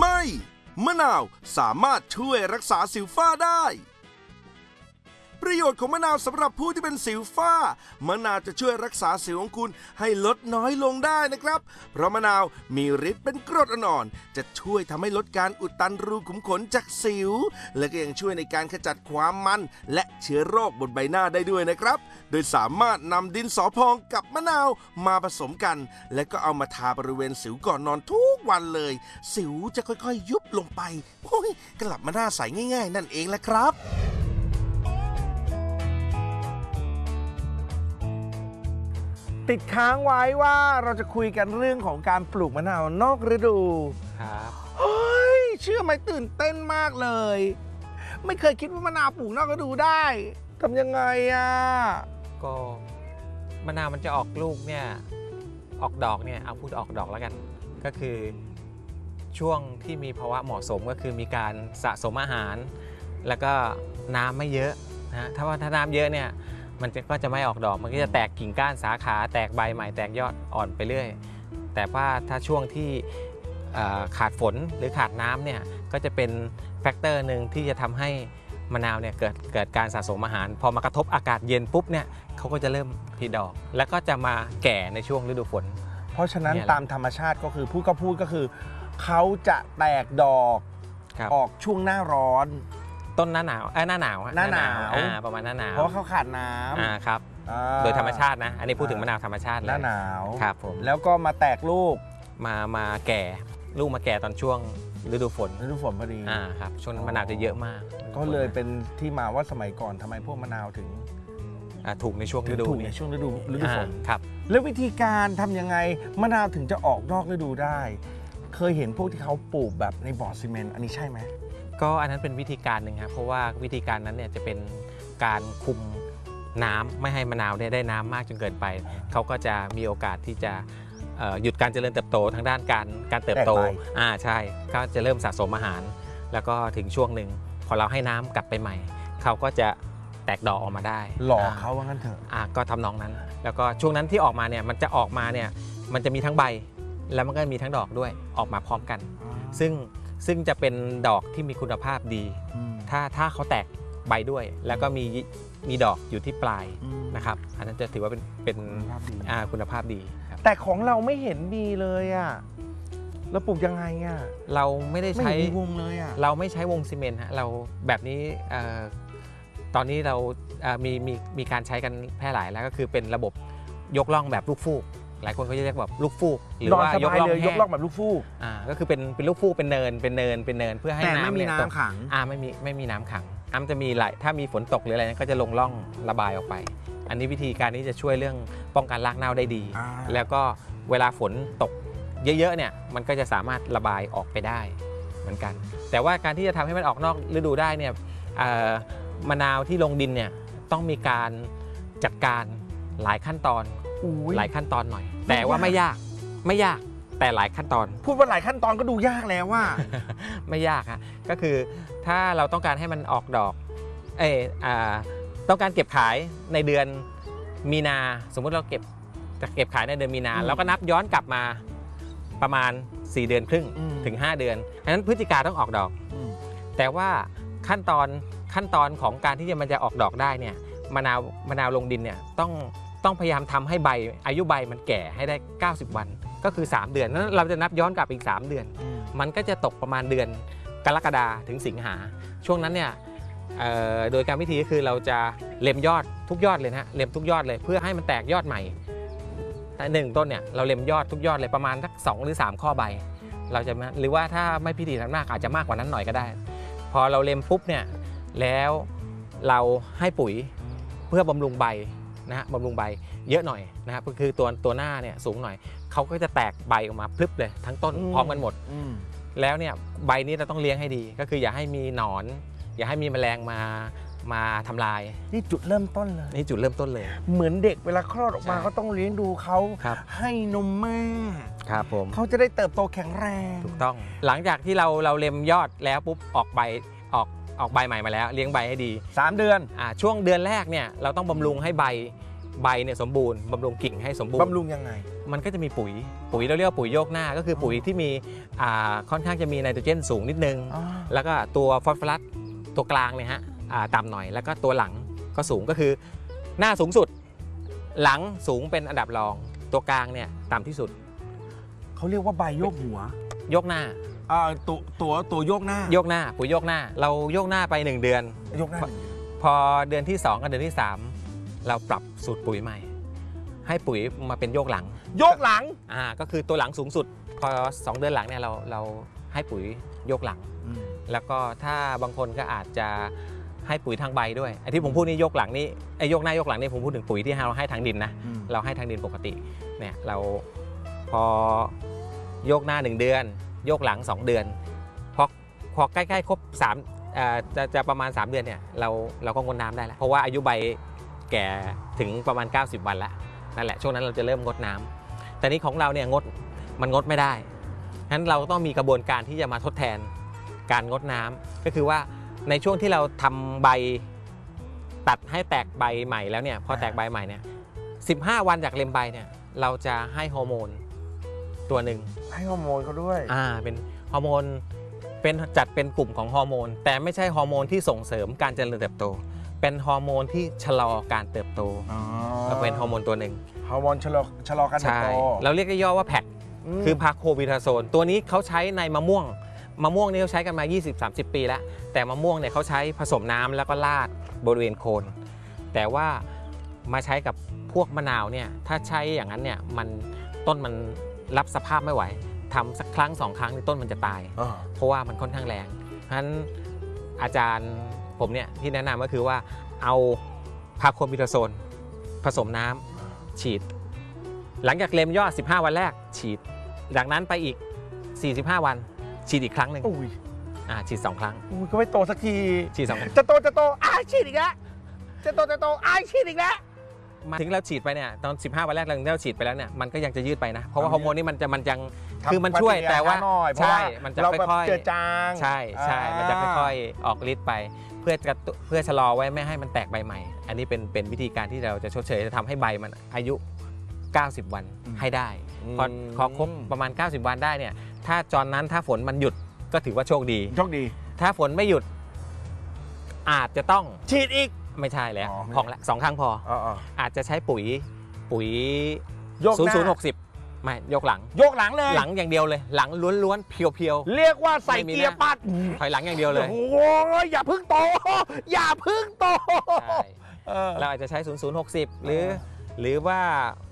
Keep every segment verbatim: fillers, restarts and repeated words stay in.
ไม่มะนาวสามารถช่วยรักษาสิวฝ้าได้ประโยชน์ของมะนาวสำหรับผู้ที่เป็นสิวฝ้ามะนาวจะช่วยรักษาสิวของคุณให้ลดน้อยลงได้นะครับเพราะมะนาวมีฤทธิ์เป็นกรดอ่อนๆจะช่วยทำให้ลดการอุดตันรูขุมขนจากสิวและก็ยังช่วยในการขจัดความมันและเชื้อโรคบนใบหน้าได้ด้วยนะครับโดยสามารถนำดินสอพองกับมะนาวมาผสมกันและก็เอามาทาบริเวณสิวก่อนนอนทุกวันเลยสิวจะค่อยๆยุบลงไปโอ้ยกลับมาหน้าใสง่ายๆนั่นเองแหละครับติดค้างไว้ว่าเราจะคุยกันเรื่องของการปลูกมะนาวนอกฤดูครับเฮ้ยเชื่อไหมตื่นเต้นมากเลยไม่เคยคิดว่ามะนาวปลูกนอกฤดูได้ทำยังไงอ่ะก็มะนาวมันจะออกลูกเนี่ยออกดอกเนี่ยเอาพูดออกดอกแล้วกันก็คือช่วงที่มีภาวะเหมาะสมก็คือมีการสะสมอาหารแล้วก็น้ำไม่เยอะนะถ้าว่าถ้าน้ำเยอะเนี่ยมันก็จะไม่ออกดอกมันก็จะแตกกิ่งก้านสาขาแตกใบใหม่แตกยอดอ่อนไปเรื่อยแต่ว่าถ้าช่วงที่ขาดฝนหรือขาดน้ำเนี่ยก็จะเป็นแฟกเตอร์หนึ่งที่จะทำให้มะนาวเนี่ยเกิดเกิดการสะสมอาหารพอมากระทบอากาศเย็นปุ๊บเนี่ยเขาก็จะเริ่มผลิดอกแล้วก็จะมาแก่ในช่วงฤดูฝนเพราะฉะนั้นตามธรรมชาติก็คือพูดก็พูดก็คือเขาจะแตกดอกออกช่วงหน้าร้อนต้นหน้าหนาวเอ้หน้าหนาวหน้าหนาวประมาณหน้าหนาวเพราะเขาขาดน้ำอ่าครับโดยธรรมชาตินะอันนี้พูดถึงมะนาวธรรมชาติเลยหน้าหนาวครับผมแล้วก็มาแตกลูกมามาแก่ลูกมาแก่ตอนช่วงฤดูฝนฤดูฝนพอดีอ่าครับช่วงนั้นมะนาวจะเยอะมากก็เลยเป็นที่มาว่าสมัยก่อนทำไมพวกมะนาวถึงถูกในช่วงฤดูถูกในช่วงฤดูฤดูฝนครับแล้ววิธีการทำยังไงมะนาวถึงจะออกนอกฤดูได้เคยเห็นพวกที่เขาปลูกแบบในบ่อซีเมนต์อันนี้ใช่ไหมก็อันนั้นเป็นวิธีการหนึ่งครับเพราะว่าวิธีการนั้นเนี่ยจะเป็นการคุมน้ำไม่ให้มะนาวได้น้ำมากจนเกินไปเขาก็จะมีโอกาสที่จะหยุดการเจริญเติบโตทางด้านการการเติบโตอ่าใช่ก็จะเริ่มสะสมอาหารแล้วก็ถึงช่วงหนึ่งพอเราให้น้ำกลับไปใหม่เขาก็จะแตกดอกออกมาได้หลอกเขาว่างั้นเถอะอ่าก็ทำนองนั้นแล้วก็ช่วงนั้นที่ออกมาเนี่ยมันจะออกมาเนี่ยมันจะมีทั้งใบแล้วมันก็มีทั้งดอกด้วยออกมาพร้อมกันซึ่งซึ่งจะเป็นดอกที่มีคุณภาพดีถ้าถ้าเขาแตกใบด้วยแล้วก็มีมีดอกอยู่ที่ปลายนะครับอันนั้นจะถือว่าเป็นเป็นคุณภาพดีครับแต่ของเราไม่เห็นมีเลยอ่ะเราปลูกยังไงอ่ะเราไม่ได้ใช้วงเลยอ่ะเราไม่ใช้วงซีเมนต์ฮะเราแบบนี้ตอนนี้เรามีมีมีการใช้กันแพร่หลายแล้วก็คือเป็นระบบยกล่องแบบลูกฟูกหลายคนเขาจะเรียกแบบลูกฟูกหรือว่ายกล่องยกล่องแบบลูกฟูกอ่าก็คือเป็นเป็นลูกฟูกเป็นเนินเป็นเนินเป็นเนินเพื่อให้น้ำไม่มีน้ำขังอ่าไม่มีไม่มีน้ำขังน้ำจะมีไหลถ้ามีฝนตกหรืออะไรก็จะลงร่องระบายออกไปอันนี้วิธีการนี้จะช่วยเรื่องป้องกันรากเน่าได้ดีแล้วก็เวลาฝนตกเยอะๆเนี่ยมันก็จะสามารถระบายออกไปได้เหมือนกันแต่ว่าการที่จะทำให้มันออกนอกฤดูได้เนี่ยมะนาวที่ลงดินเนี่ยต้องมีการจัดการหลายขั้นตอนหลายขั้นตอนหน่อยแต่ว่าไม่ยากไม่ยากแต่หลายขั้นตอนพูดว่าหลายขั้นตอนก็ดูยากแล้วว่าไม่ยากฮะก็คือถ้าเราต้องการให้มันออกดอกเออต้องการเก็บขายในเดือนมีนาสมมุติเราเก็บจะเก็บขายในเดือนมีนาเราก็นับย้อนกลับมาประมาณสี่เดือนครึ่งถึงห้าเดือนดังนั้นพฤศจิกาต้องออกดอกแต่ว่าขั้นตอนขั้นตอนของการที่จะมันจะออกดอกได้เนี่ยมะนาวมะนาวลงดินเนี่ยต้องต้องพยายามทำให้ใบอายุใบมันแก่ให้ได้เก้าสิบวันก็คือสามเดือนนั้นเราจะนับย้อนกลับอีกสามเดือนมันก็จะตกประมาณเดือนกรกฎาถึงสิงหาช่วงนั้นเนี่ยโดยการวิธีก็คือเราจะเล็มยอดทุกยอดเลยนะเล็มทุกยอดเลยเพื่อให้มันแตกยอดใหม่หนึ่งต้นเนี่ยเราเล็มยอดทุกยอดเลยประมาณสักสองหรือสามข้อใบเราจะหรือว่าถ้าไม่พิถีพิถันมากอาจจะมากกว่านั้นหน่อยก็ได้พอเราเล็มปุ๊บเนี่ยแล้วเราให้ปุ๋ยเพื่อบำรุงใบนะฮะบำรุงใบเยอะหน่อยนะครับก็คือตัวตัวหน้าเนี่ยสูงหน่อยเขาก็จะแตกใบออกมาพลึบเลยทั้งต้นพร้อมกันหมดแล้วเนี่ยใบนี้เราต้องเลี้ยงให้ดีก็คืออย่าให้มีหนอนอย่าให้มีแมลงมามาทำลายนี่จุดเริ่มต้นเลยนี่จุดเริ่มต้นเลยเหมือนเด็กเวลาคลอดออกมาก็ต้องเลี้ยงดูเขาให้นมแม่ครับผมเขาจะได้เติบโตแข็งแรงถูกต้องหลังจากที่เราเราเล็มยอดแล้วปุ๊บออกใบออกออกใบใหม่มาแล้วเลี้ยงใบให้ดีสามเดือนอ่าช่วงเดือนแรกเนี่ยเราต้องบำรุงให้ใบใบเนี่ยสมบูรณ์บำรุงกิ่งให้สมบูรณ์บำรุงยังไงมันก็จะมีปุ๋ยปุ๋ยเราเรียกว่าปุ๋ยโยกหน้าก็คือปุ๋ยที่มีอ่าค่อนข้างจะมีไนโตรเจนสูงนิดนึงแล้วก็ตัวฟอสฟอรัสตัวกลางเนี่ยฮะต่ำหน่อยแล้วก็ตัวหลังก็สูงก็คือหน้าสูงสุดหลังสูงเป็นอันดับรองตัวกลางเนี่ยต่ำที่สุดเขาเรียกว่าใบโยกหัวโยกหน้าอ่าตัวตัวตัวโยกหน้าโยกหน้าปุ๋ยโยกหน้าเราโยกหน้าไปหนึ่งเดือนโยกหน้าพอเดือนที่สองกับเดือนที่สามเราปรับสูตรปุ๋ยใหม่ให้ปุ๋ยมาเป็นโยกหลังโยกหลังอ่าก็คือตัวหลังสูงสุดพอสองเดือนหลังเนี่ยเราเราให้ปุ๋ยโยกหลังแล้วก็ถ้าบางคนก็อาจจะให้ปุ๋ยทางใบด้วยไอ้ที่ผมพูดนี่โยกหลังนี่ไอ้โยกหน้าโยกหลังนี่ผมพูดถึงปุ๋ยที่เราให้ทางดินนะเราให้ทางดินปกติเนี่ยเราพอโยกหน้าหนึ่งเดือนโยกหลังสองเดือนพอพอใกล้ๆครบสามอ่าจะจะประมาณสามเดือนเนี่ยเราเราก็งดน้ำได้แล้วเพราะว่าอายุใบแก่ถึงประมาณเก้าสิบวันแล้วนั่นแหละช่วงนั้นเราจะเริ่มงดน้ำแต่นี้ของเราเนี่ยงดมันงดไม่ได้ฉะนั้นเราต้องมีกระบวนการที่จะมาทดแทนการงดน้ำก็คือว่าในช่วงที่เราทำใบตัดให้แตกใบใหม่แล้วเนี่ยพอแตกใบใหม่เนี่ยสิบห้าวันจากเล็มใบเนี่ยเราจะให้ฮอร์โมนตัวหนึ่งให้ฮอร์โมนเขาด้วยอ่าเป็นฮอร์โมนเป็นจัดเป็นกลุ่มของฮอร์โมนแต่ไม่ใช่ฮอร์โมนที่ส่งเสริมการเจริญเติบโตเป็นฮอร์โมนที่ชะลอการเติบโตเราเป็นฮอร์โมนตัวหนึ่งฮอร์โมนชะลอชะลอการเติบโตเราเรียกย่อว่าแพคคือพาโคบิทาโซนตัวนี้เขาใช้ในมะม่วงมะม่วงนี่เขาใช้กันมา ยี่สิบถึงสามสิบ ปีแล้วแต่มะม่วงเนี่ยเขาใช้ผสมน้ำแล้วก็ราดบริเวณโคนแต่ว่ามาใช้กับพวกมะนาวเนี่ยถ้าใช้อย่างนั้นเนี่ยมันต้นมันรับสภาพไม่ไหวทำสักครั้งสองครั้งต้นมันจะตายเพราะว่ามันค่อนข้างแรงเพราะฉะนั้นอาจารย์ผมเนี่ยที่แนะนำก็คือว่าเอาพาโคบิทาโซนผสมน้ำฉีดหลังจากเล็มยอดสิบห้าวันแรกฉีดจากนั้นไปอีกสี่สิบห้าวันฉีดอีกครั้งหนึ่งอ่าฉีดสองครั้งอุ้ยก็ไม่โตสักทีฉีดสองครั้งจะโตจะโตอ้าฉีดอีกแล้วจะโตจะโตอ้าฉีดอีกแล้วมาถึงเราฉีดไปเนี่ยตอนสิบห้าวันแรกเราเราฉีดไปแล้วเนี่ยมันก็ยังจะยืดไปนะเพราะว่าฮอร์โมนนี่มันจะมันยังคือมันช่วยแต่ว่าใช่มันจะค่อยๆเจือจางใช่ใช่มันจะค่อยๆออกฤทธิ์ไปเพื่อเพื่อชะลอไว้ไม่ให้มันแตกใบใหม่อันนี้เป็นเป็นวิธีการที่เราจะชดเชยจะทำให้ใบมันอายุเก้าสิบวันให้ได้พอพอครบประมาณเก้าสิบวันได้เนี่ยถ้าจอนนั้นถ้าฝนมันหยุดก็ถือว่าโชคดีโชคดีถ้าฝนไม่หยุดอาจจะต้องฉีดอีกไม่ใช่แล้วพอละสองครั้งพออาจจะใช้ปุ๋ยปุ๋ยศูนย์ศูนย์หกสิบไม่ยกหลังยกหลังเลยหลังอย่างเดียวเลยหลังล้วนๆเพียวๆเรียกว่าใส่เกียร์ปัดถอยหลังอย่างเดียวเลยโอ้ยอย่าพึ่งโตอย่าพึ่งโตเราอาจจะใช้ศูนย์ศูนย์หกสิบหรือหรือว่า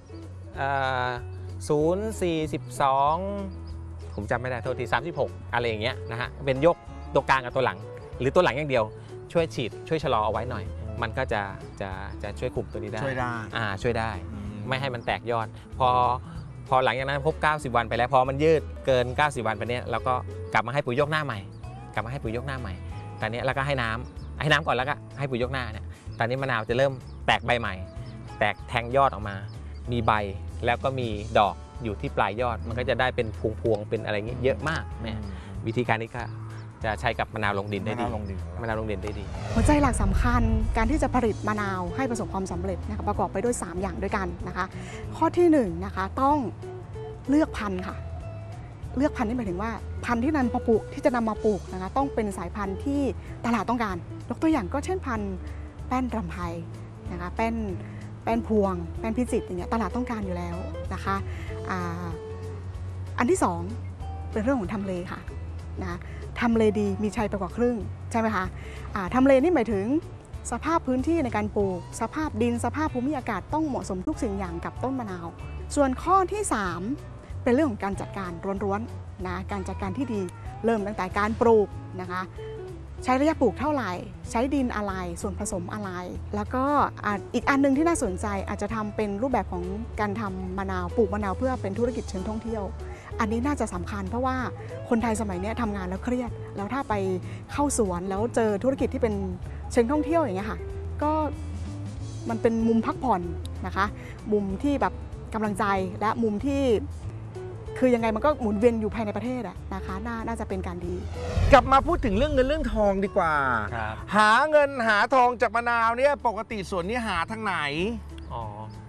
ศูนย์สี่สิบสองผมจำไม่ได้โทษทีสามสิบหกอะไรอย่างเงี้ยนะฮะเป็นยกตัวกลางกับตัวหลังหรือตัวหลังอย่างเดียวช่วยฉีดช่วยชะลอเอาไว้หน่อยมันก็จะจะจะช่วยคุมตัวนี้ได้ช่วยได้อ่าช่วยได้ไม่ให้มันแตกยอดพอพอหลังจากนั้นครบเก้าสิบวันไปแล้วพอมันยืดเกินเก้าสิบวันไปเนี้ยเราก็กลับมาให้ปุ๋ยยกหน้าใหม่กลับมาให้ปุ๋ยยกหน้าใหม่ตอนนี้แล้วก็ให้น้ำให้น้ำก่อนแล้วก็ให้ปุ๋ยยกหน้าเนี่ยตอนนี้มะนาวจะเริ่มแตกใบใหม่แตกแทงยอดออกมามีใบแล้วก็มีดอกอยู่ที่ปลายยอดมันก็จะได้เป็นพวงๆเป็นอะไรเงี้ยเยอะมากเนี่ยวิธีการนี้ก็จะใช้กับมะนาวลงดินได้ดีมะนาวลงดินได้ดีหัวใจหลักสำคัญการที่จะผลิตมะนาวให้ประสบความสำเร็จนะคะประกอบไปด้วยสามอย่างด้วยกันนะคะข้อที่หนึ่งนะคะต้องเลือกพันธุ์ค่ะเลือกพันธุ์นี่หมายถึงว่าพันธุ์ที่นำมาปลูกที่จะนำมาปลูกนะคะต้องเป็นสายพันธุ์ที่ตลาดต้องการยกตัวอย่างก็เช่นพันธุ์แป้นรำไพนะคะแป้นแป้นพวงแป้นพิจิตรอย่างเงี้ยตลาดต้องการอยู่แล้วนะคะอ่าอันที่สองเป็นเรื่องของทำเลค่ะนะทำเลดีมีชัยไปกว่าครึ่งใช่ไหมคะทำเลนี่หมายถึงสภาพพื้นที่ในการปลูกสภาพดินสภาพภูมิอากาศต้องเหมาะสมทุกสิ่งอย่างกับต้นมะนาวส่วนข้อที่สามเป็นเรื่องของการจัดการร้วนๆนะการจัดการที่ดีเริ่มตั้งแต่การปลูกนะคะใช้ระยะปลูกเท่าไหร่ใช้ดินอะไรส่วนผสมอะไรแล้วก็อีกอันนึงที่น่าสนใจอาจจะทำเป็นรูปแบบของการทำมะนาวปลูกมะนาวเพื่อเป็นธุรกิจเชิงท่องเที่ยวอันนี้น่าจะสำคัญเพราะว่าคนไทยสมัยนี้ทำงานแล้วเครียดแล้วถ้าไปเข้าสวนแล้วเจอธุรกิจที่เป็นเชิงท่องเที่ยวอย่างเงี้ยค่ะก็มันเป็นมุมพักผ่อนนะคะมุมที่แบบกำลังใจและมุมที่คือยังไงมันก็หมุนเวียนอยู่ภายในประเทศอะนะคะน่าน่าจะเป็นการดีกลับมาพูดถึงเรื่องเงินเรื่องทองดีกว่าหาเงินหาทองจากมะนาวเนี่ยปกติส่วนนี้หาทางไหนอ๋อ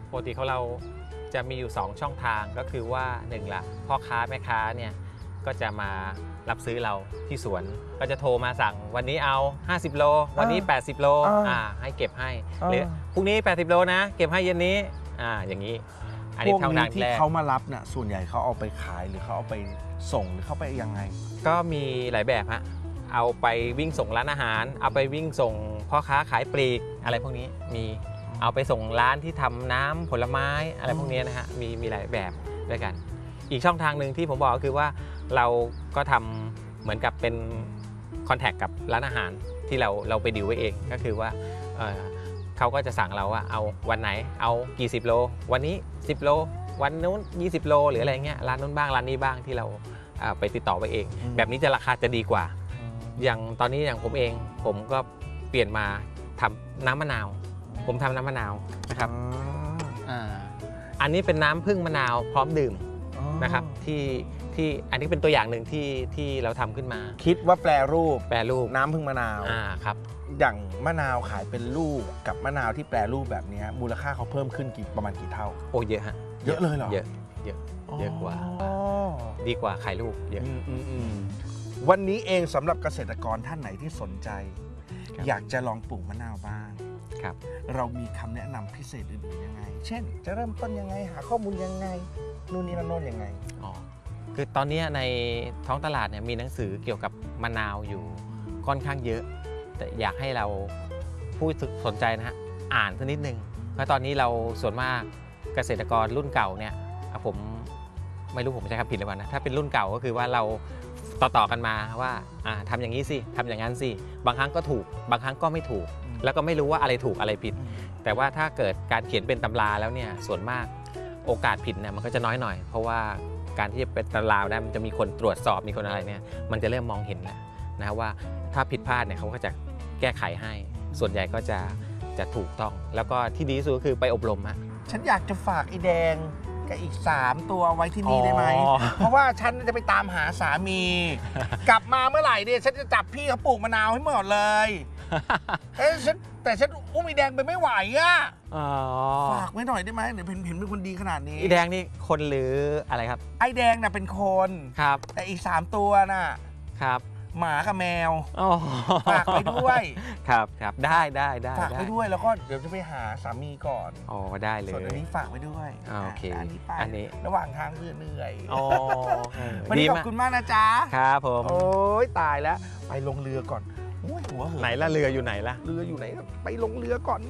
ปกติของเราจะมีอยู่ สอง ช่องทางก็คือว่าหนึ่งละพ่อค้าแม่ค้าเนี่ยก็จะมารับซื้อเราที่สวนก็จะโทรมาสั่งวันนี้เอาห้าสิบโลวันนี้แปดสิบโลอ่าให้เก็บให้หรือพรุ่งนี้แปดสิบโลนะเก็บให้เย็นนี้อ่าอย่างนี้อันนี้พวกเท่านั้นี้นที่แรกเขามารับเนี่ยส่วนใหญ่เขาเอาไปขายหรือเขาเอาไปส่งหรือเขาไปยังไงก็มีหลายแบบฮะเอาไปวิ่งส่งร้านอาหาร เอาไปวิ่งส่งพ่อค้าขายปลีกอะไรพวกนี้มีเอาไปส่งร้านที่ทำน้ำผลไม้อะไรพวกนี้นะฮะมีมีหลายแบบด้วยกันอีกช่องทางหนึ่งที่ผมบอกก็คือว่าเราก็ทำเหมือนกับเป็นคอนแทคกับร้านอาหารที่เราเราไปดิวไว้เองก็คือว่าเอ่อเขาก็จะสั่งเราว่าเอาวันไหนเอากี่สิบโลวันนี้สิบโลวันนู้นยี่สิบโลหรืออะไรเงี้ยร้านนู้นบ้างร้านนี้บ้างที่เราอ่าไปติดต่อไปเองอืมแบบนี้จะราคาจะดีกว่า อย่างตอนนี้อย่างผมเองผมก็เปลี่ยนมาทำน้ำมะนาว ผมทำน้ำมะนาวนะครับอ่าอันนี้เป็นน้ำผึ้งมะนาวพร้อมดื่มนะครับที่ที่อันนี้เป็นตัวอย่างหนึ่งที่ที่เราทำขึ้นมาคิดว่าแปรรูปแปรรูปน้ำพึ่งมะนาวอ่าครับอย่างมะนาวขายเป็นลูกกับมะนาวที่แปรรูปแบบนี้มูลค่าเขาเพิ่มขึ้นกี่ประมาณกี่เท่าโอ้เยอะฮะเยอะเลยเหรอเยอะเยอะเยอะกว่าอ๋อดีกว่าขายลูกเยอะอืมอืมอืมวันนี้เองสำหรับเกษตรกรท่านไหนที่สนใจครับอยากจะลองปลูกมะนาวบ้างครับเรามีคำแนะนำพิเศษอื่นๆยังไง เช่น จะเริ่มต้นยังไงหาข้อมูลยังไงนู่นนี่นั่นโน่นยังไงอ๋อคือตอนนี้ในท้องตลาดเนี่ยมีหนังสือเกี่ยวกับมะนาวอยู่ค่อนข้างเยอะ แต่อยากให้เราผู้สนใจนะฮะอ่านสักนิดนึงเพราะตอนนี้เราส่วนมากเกษตรกรรุ่นเก่าเนี่ยอ่ะผมไม่รู้ผมใช้คำผิดหรือเปล่านะถ้าเป็นรุ่นเก่าก็คือว่าเราต่อๆกันมาว่าอ่าทำอย่างนี้สิทำอย่างนั้นสิบางครั้งก็ถูกบางครั้งก็ไม่ถูก แล้วก็ไม่รู้ว่าอะไรถูกอะไรผิด แต่ว่าถ้าเกิดการเขียนเป็นตำราแล้วเนี่ยส่วนมากโอกาสผิดเนี่ยมันก็จะน้อยหน่อย เพราะว่าการที่จะเป็นตำราได้มันจะมีคนตรวจสอบมีคนอะไรเนี่ยมันจะเริ่มมองเห็นแล้วนะว่าถ้าผิดพลาดเนี่ยเขาก็จะแก้ไขให้ ส่วนใหญ่ก็จะจะถูกต้อง แล้วก็ที่ดีที่สุดก็คือไปอบรมฮะฉันอยากจะฝากไอ้แดงกับอีก สาม ตัวไว้ที่นี่ได้ไหมอ๋อเพราะว่าฉันจะไปตามหาสามี กลับมาเมื่อไหร่เนี่ยฉันจะจับพี่เขาปลูกมะนาวให้หมดเลยเอ้ยฉันแต่ฉันอุ้มไอ้แดงไปไม่ไหวอะอ๋อฝากไว้หน่อยได้ไหมเดี๋ยวเห็นเห็นเป็นคนดีขนาดนี้อีแดงนี่คนหรืออะไรครับไอ้แดงน่ะเป็นคนครับแต่อีก สาม ตัวน่ะครับหมากับแมวอ๋อฝากไปด้วยครับครับได้ได้ได้ฝากไปได้ด้วยแล้วก็เดี๋ยวจะไปหาสามีก่อนอ๋อได้เลยส่วนอันนี้ฝากไว้ด้วยอ่าโอเคะอันนี้ไปอันนี้ระหว่างทางคือเหนื่อยอ๋อวันนี้ขอบคุณมากนะจ๊ะครับผมโอ้ยตายแล้วไปลงเรือก่อนโอ้ยหัวเหอะไหนล่ะเรืออยู่ไหนล่ะเรืออยู่ไหนไปลงเรือก่อน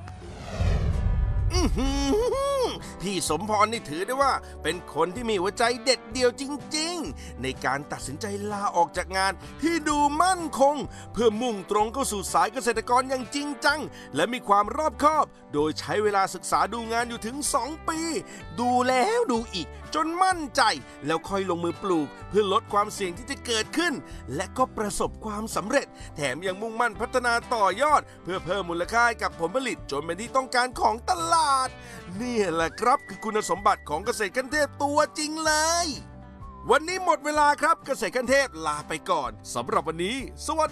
อื้อหือพี่สมพรนี่ถือได้ว่าเป็นคนที่มีหัวใจเด็ดเดี่ยวจริงๆ ในการตัดสินใจลาออกจากงานที่ดูมั่นคง เพื่อมุ่งตรงเข้าสู่สายเกษตรกรอย่างจริงจัง และมีความรอบคอบ โดยใช้เวลาศึกษาดูงานอยู่ถึง สอง ปี ดูแล้วดูอีก จนมั่นใจ แล้วค่อยลงมือปลูก เพื่อลดความเสี่ยงที่จะเกิดขึ้น และก็ประสบความสำเร็จ แถมยังมุ่งมั่นพัฒนาต่อยอด เพื่อเพิ่มมูลค่าให้กับผลผลิตจนเป็นที่ต้องการของตลาด นี่แหละครับคือคุณสมบัติของเกษตรขั้นเทพตัวจริงเลย วันนี้หมดเวลาครับเกษตรขั้นเทพลาไปก่อนสำหรับวันนี้ สวัส